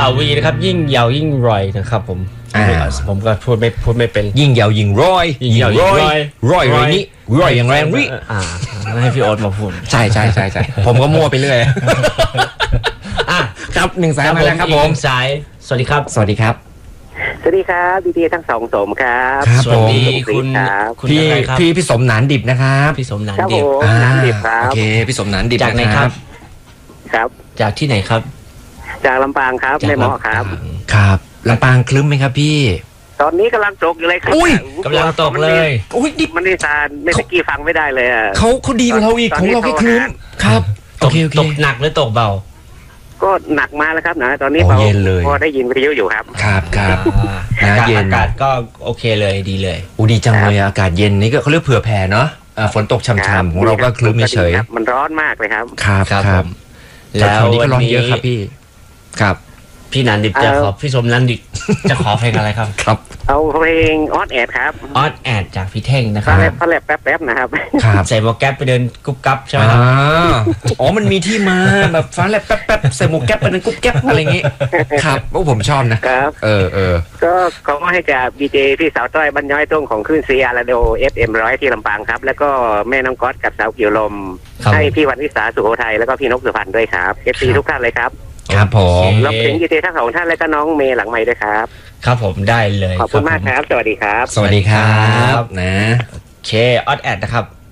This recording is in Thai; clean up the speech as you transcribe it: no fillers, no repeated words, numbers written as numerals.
วีนะครับยิ่งยาวยิ่งรอยนะครับผมก็พูดไม่เป็นยิ่งยาวยิ่งร้อยยิ่งยาวยิ่งร้อยเลยนี่ร้อยอย่างแรงริให้พี่โอ๊ตมาพูดใช่ผมก็มั่วไปเรื่อยครับหนึ่งสายมาแล้วครับผมสายสวัสดีครับสวัสดีครับสวัสดีครับดีทั้งสองสมครับสวัสดีคุณพี่สมหนานดิบนะครับพี่สมหนานดิบโอเคพี่สมหนานดิบจากไหนครับครับจากที่ไหนครับจากลำปางครับแม่หมอครับครับลำปางคลึ้มไหมครับพี่ตอนนี้กำลังตกอยู่เลยครับกำลังตกเลยดิบมันนี่ซานไม่ตะกี้ฟังไม่ได้เลยเขาดีกว่าเราอีกของเราแค่คลึ้มครับตกหนักหรือตกเบาก็หนักมาแล้วครับนะตอนนี้เย็นเลยพอได้ยินวิทยุอยู่ครับครับเย็นอากาศก็โอเคเลยดีเลยดีจังเลยอากาศเย็นนี้ก็เขาเรียกเผื่อแผ่เนาะฝนตกช่ำๆของเราก็คลึ้มเฉยมันร้อนมากเลยครับครับแล้วนี้ก็ร้อนเยอะครับพี่ครับพี่นันดิบจะขอพี่สมนันดิบจะขอเพลงอะไรครับครับเอาเพลงออดแอดครับออดแอดจากพี่เท่งนะครับพอแลบแป๊บนะครับใส่หมวกแก๊ปไปเดินกุ๊บกั๊บใช่ไหมครับมันมีที่มาแบบฟ้าแลบแป๊บใส่หมวกแก๊ปไปเดินกุ๊บแก๊ปอะไรอย่างงี้ครับผมชอบนะครับก็ขอให้กับดีเจพี่สาวต้อยบรรย้อยตรงของคลื่นซีอาร์เรดิโอ FM100 ที่ลำปางครับแล้วก็แม่น้องก๊อตกับสาวเกี่ยวลมให้พี่วันวิสาสุโขทัยแล้วก็พี่นกสุพรรณด้วยครับFCทุกท่านเลยครับครับผมรับเพลงดีเจทั้งสองท่านและก็น้องเมย์หลังไมค์ด้วยครับครับผมได้เลยขอบคุณมากครับสวัสดีครับสวัสดีครับนะโอเคออดแอดนะครับ